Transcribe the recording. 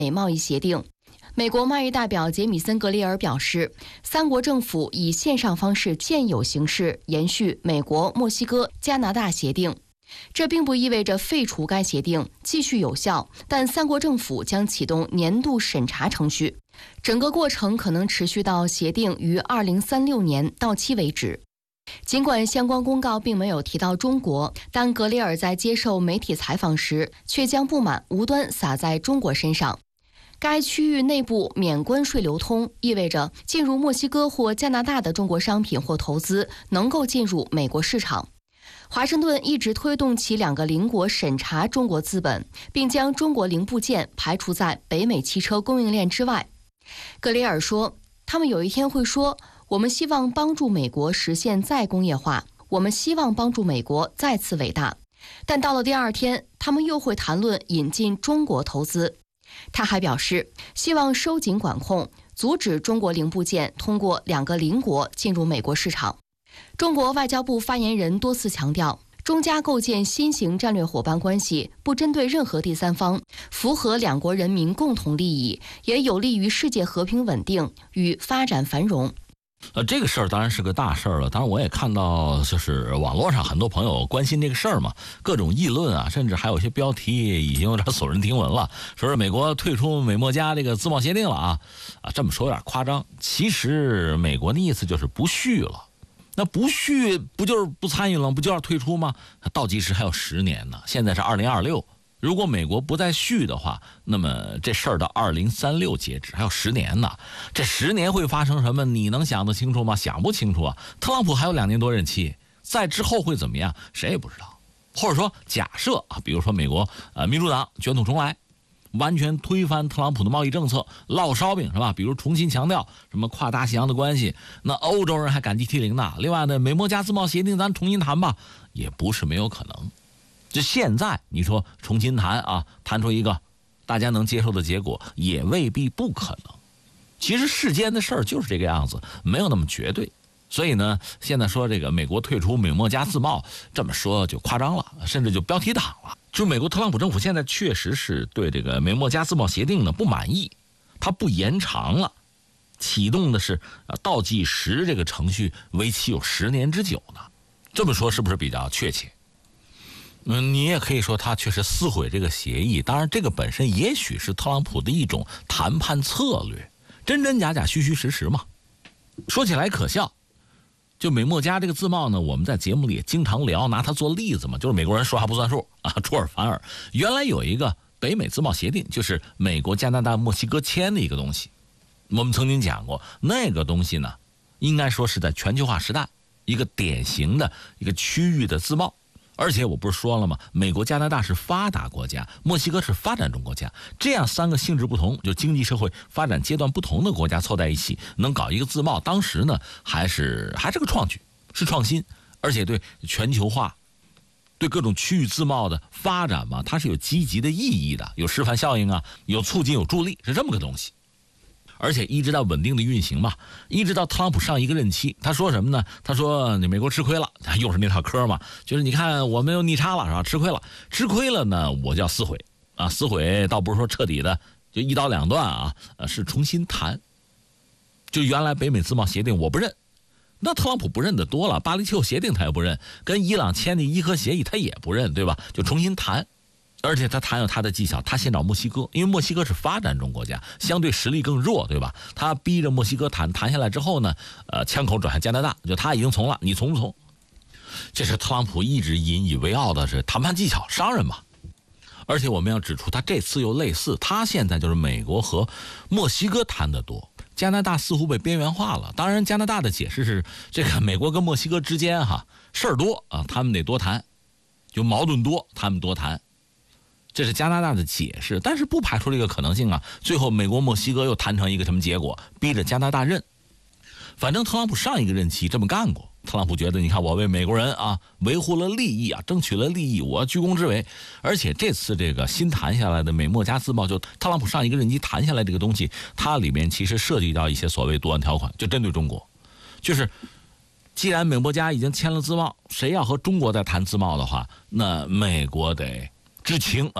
美贸易协定。美国贸易代表杰米森·格里尔表示，三国政府以线上方式现有形式延续美国、墨西哥、加拿大协定。这并不意味着废除该协定，继续有效，但三国政府将启动年度审查程序，整个过程可能持续到协定于2036年到期为止。尽管相关公告并没有提到中国，但格里尔在接受媒体采访时却将不满无端撒在中国身上。该区域内部免关税流通，意味着进入墨西哥或加拿大的中国商品或投资能够进入美国市场。华盛顿一直推动其两个邻国审查中国资本，并将中国零部件排除在北美汽车供应链之外。格里尔说，他们有一天会说，我们希望帮助美国实现再工业化，我们希望帮助美国再次伟大。但到了第二天，他们又会谈论引进中国投资。他还表示，希望收紧管控，阻止中国零部件通过两个邻国进入美国市场。中国外交部发言人多次强调，中加构建新型战略伙伴关系不针对任何第三方，符合两国人民共同利益，也有利于世界和平稳定与发展繁荣。 这个事儿当然是个大事儿了。当然我也看到，就是网络上很多朋友关心这个事儿嘛，各种议论啊，甚至还有一些标题已经有点耸人听闻了，说是美国退出美墨加这个自贸协定了啊。这么说有点夸张，其实美国的意思就是不续了。那不续不就是不参与了，不就要退出吗？倒计时还有10年呢，现在是2026。如果美国不再续的话，那么这事儿到2036截止，还有10年呢。这10年会发生什么？你能想得清楚吗？想不清楚啊。特朗普还有2年多任期，在之后会怎么样？谁也不知道。或者说，假设啊，比如说美国民主党卷土重来，完全推翻特朗普的贸易政策，烙烧饼是吧？比如重新强调什么跨大西洋的关系，那欧洲人还感激涕零呢。另外呢，美墨加自贸协定咱重新谈吧，也不是没有可能。就现在你说重新谈啊，谈出一个大家能接受的结果，也未必不可能。其实世间的事儿就是这个样子，没有那么绝对。所以呢，现在说这个美国退出美墨加自贸，这么说就夸张了，甚至就标题党了。就美国特朗普政府现在确实是对这个美墨加自贸协定呢不满意，他不延长了，启动的是倒计时这个程序，为期有10年之久呢。这么说是不是比较确切？你也可以说他确实撕毁这个协议，当然这个本身也许是特朗普的一种谈判策略，真真假假，虚虚实实嘛。说起来可笑，就美墨加这个自贸呢，我们在节目里也经常聊，拿它做例子嘛，就是美国人说话不算数啊，出尔反尔。原来有一个北美自贸协定，就是美国、加拿大、墨西哥签的一个东西，我们曾经讲过，那个东西呢，应该说是在全球化时代一个典型的一个区域的自贸。而且我不是说了吗？美国、加拿大是发达国家，墨西哥是发展中国家，这样3个性质不同，就经济社会发展阶段不同的国家凑在一起，能搞一个自贸，当时呢还是个创举，是创新，而且对全球化、对各种区域自贸的发展嘛，它是有积极的意义的，有示范效应啊，有促进、有助力，是这么个东西。而且一直到稳定的运行嘛，一直到特朗普上一个任期，他说什么呢？他说你美国吃亏了，又是那套嗑嘛，就是你看我们又逆差了是吧？吃亏了呢，我就要撕毁啊，撕毁倒不是说彻底的就一刀两断啊，是重新谈。就原来北美自贸协定我不认，那特朗普不认的多了，巴黎气候协定他也不认，跟伊朗签的伊核协议他也不认，对吧？就重新谈。而且他谈有他的技巧，他先找墨西哥，因为墨西哥是发展中国家，相对实力更弱，对吧？他逼着墨西哥谈下来之后呢，枪口转向加拿大，就他已经从了，你从不从？这是特朗普一直引以为傲的是谈判技巧，商人嘛。而且我们要指出，他这次又类似，他现在就是美国和墨西哥谈得多，加拿大似乎被边缘化了。当然，加拿大的解释是这个美国跟墨西哥之间事儿多啊，他们得多谈，就矛盾多，他们多谈。这是加拿大的解释，但是不排除这个可能性啊。最后美国、墨西哥又谈成一个什么结果，逼着加拿大认。反正特朗普上一个任期这么干过，特朗普觉得你看我为美国人啊维护了利益啊，争取了利益，我居功至伟。而且这次这个新谈下来的美墨加自贸，就特朗普上一个任期谈下来这个东西，它里面其实涉及到一些所谓多安条款，就针对中国，就是既然美墨加已经签了自贸，谁要和中国在谈自贸的话，那美国得知情